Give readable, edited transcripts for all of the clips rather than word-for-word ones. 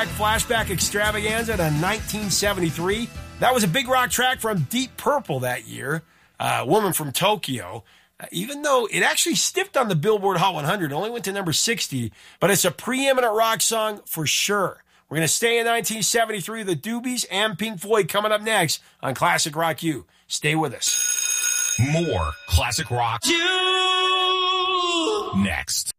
Flashback extravaganza to 1973. That was a big rock track from Deep Purple that year. Woman from Tokyo. Even though it actually stiffed on the Billboard Hot 100, only went to number 60, but it's a preeminent rock song for sure. We're going to stay in 1973, the Doobies and Pink Floyd coming up next on Classic Rock U. Stay with us. More Classic Rock U next.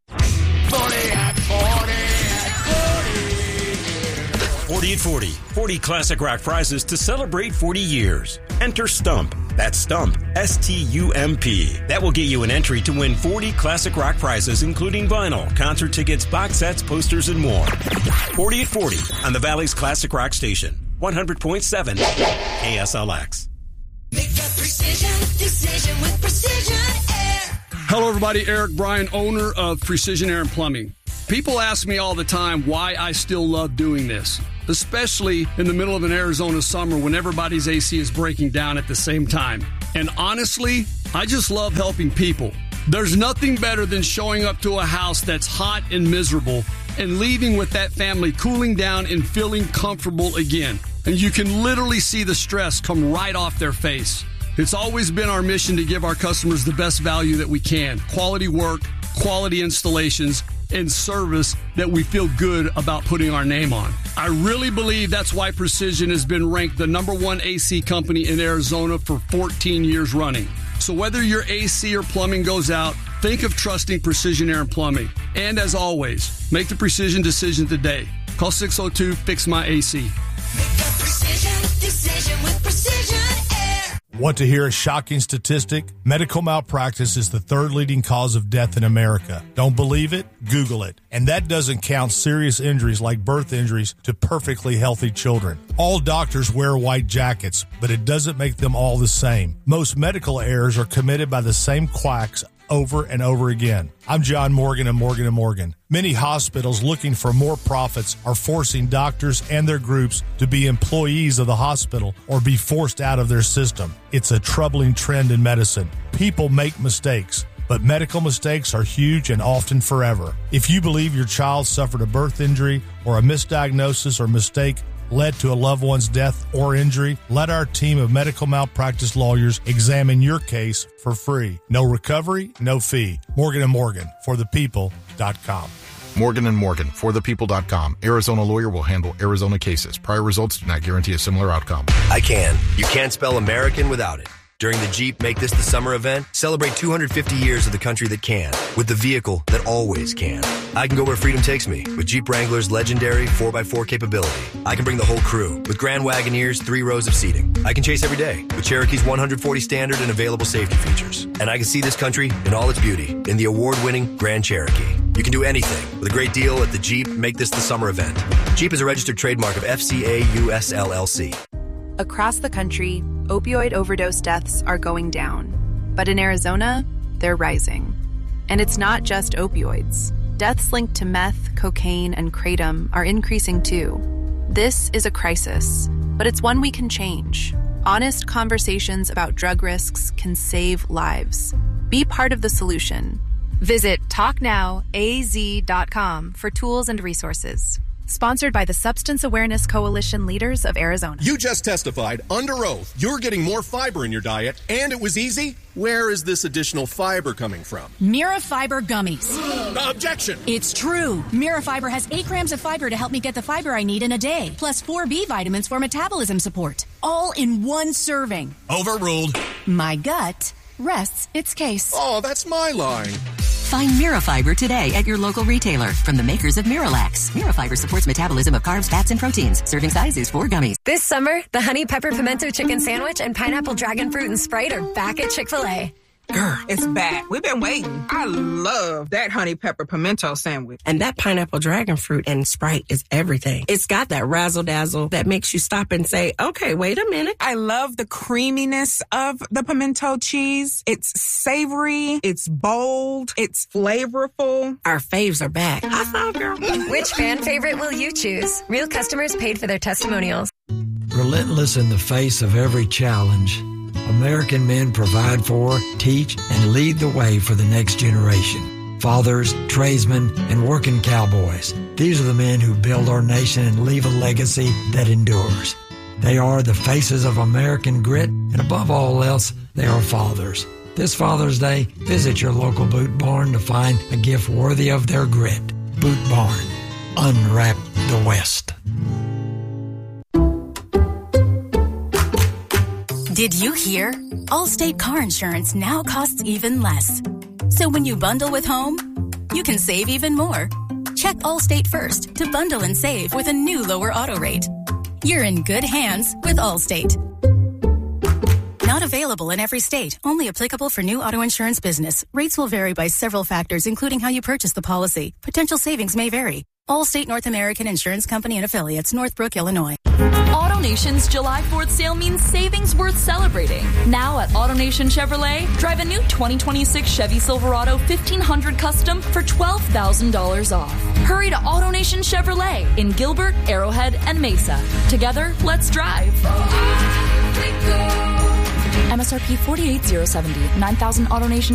40 at 40. 40 Classic Rock prizes to celebrate 40 years. Enter Stump. That's Stump. S-T-U-M-P. That will get you an entry to win 40 Classic Rock prizes, including vinyl, concert tickets, box sets, posters, and more. 40 at 40 on the Valley's Classic Rock Station. 100.7 KSLX. Make the precision decision with Precision Air. Hello, everybody. Eric Bryan, owner of Precision Air and Plumbing. People ask me all the time why I still love doing this, especially in the middle of an Arizona summer when everybody's AC is breaking down at the same time. And honestly, I just love helping people. There's nothing better than showing up to a house that's hot and miserable and leaving with that family cooling down and feeling comfortable again. And you can literally see the stress come right off their face. It's always been our mission to give our customers the best value that we can. Quality work, quality installations, and service that we feel good about putting our name on. I really believe that's why Precision has been ranked the #1 AC company in Arizona for 14 years running. So whether your AC or plumbing goes out, think of trusting Precision Air and Plumbing. And as always, make the precision decision today. Call 602-FIX-MY-AC. Make the precision decision with Precision Air. Want to hear a shocking statistic? Medical malpractice is the third leading cause of death in America. Don't believe it? Google it. And that doesn't count serious injuries like birth injuries to perfectly healthy children. All doctors wear white jackets, but it doesn't make them all the same. Most medical errors are committed by the same quacks over and over again. I'm John Morgan of Morgan & Morgan. Many hospitals looking for more profits are forcing doctors and their groups to be employees of the hospital or be forced out of their system. It's a troubling trend in medicine. People make mistakes, but medical mistakes are huge and often forever. If you believe your child suffered a birth injury or a misdiagnosis or mistake led to a loved one's death or injury, let our team of medical malpractice lawyers examine your case for free. No recovery, no fee. Morgan & Morgan, forthepeople.com. Morgan & Morgan, forthepeople.com. Arizona lawyer will handle Arizona cases. Prior results do not guarantee a similar outcome. I can. You can't spell American without it. During the Jeep Make This the Summer event, celebrate 250 years of the country that can, with the vehicle that always can. I can go where freedom takes me with Jeep Wrangler's legendary 4x4 capability. I can bring the whole crew with Grand Wagoneer's 3 rows of seating. I can chase every day with Cherokee's 140 standard and available safety features. And I can see this country in all its beauty in the award-winning Grand Cherokee. You can do anything with a great deal at the Jeep Make This the Summer event. Jeep is a registered trademark of FCA US LLC. Across the country, opioid overdose deaths are going down. But in Arizona, they're rising. And it's not just opioids. Deaths linked to meth, cocaine, and kratom are increasing too. This is a crisis, but it's one we can change. Honest conversations about drug risks can save lives. Be part of the solution. Visit TalkNowAZ.com for tools and resources. Sponsored by the Substance Awareness Coalition Leaders of Arizona. You just testified under oath you're getting more fiber in your diet, and it was easy? Where is this additional fiber coming from? Mirafiber gummies. Objection! It's true. Mirafiber has 8 grams of fiber to help me get the fiber I need in a day, plus 4 B vitamins for metabolism support. All in one serving. Overruled. My gut rests its case. Oh, that's my line. Find Mirafiber today at your local retailer from the makers of Miralax. Mirafiber supports metabolism of carbs, fats, and proteins. Serving size is 4 gummies. This summer, the Honey Pepper Pimento Chicken Sandwich and Pineapple Dragon Fruit and Sprite are back at Chick-fil-A. Girl, it's back. We've been waiting. I love that honey pepper pimento sandwich. And that pineapple dragon fruit and Sprite is everything. It's got that razzle-dazzle that makes you stop and say, okay, wait a minute. I love the creaminess of the pimento cheese. It's savory. It's bold. It's flavorful. Our faves are back. High five, girl. Which fan favorite will you choose? Real customers paid for their testimonials. Relentless in the face of every challenge, American men provide for, teach, and lead the way for the next generation. Fathers, tradesmen, and working cowboys. These are the men who build our nation and leave a legacy that endures. They are the faces of American grit, and above all else, they are fathers. This Father's Day, visit your local Boot Barn to find a gift worthy of their grit. Boot Barn. Unwrap the West. Did you hear? Allstate car insurance now costs even less. So when you bundle with home, you can save even more. Check Allstate first to bundle and save with a new lower auto rate. You're in good hands with Allstate. Not available in every state. Only applicable for new auto insurance business. Rates will vary by several factors, including how you purchase the policy. Potential savings may vary. Allstate North American Insurance Company and Affiliates, Northbrook, Illinois. AutoNation's July 4th sale means savings worth celebrating. Now at AutoNation Chevrolet, drive a new 2026 Chevy Silverado 1500 Custom for $12,000 off. Hurry to AutoNation Chevrolet in Gilbert, Arrowhead, and Mesa. Together, let's drive. MSRP $48,070. 9,000 AutoNation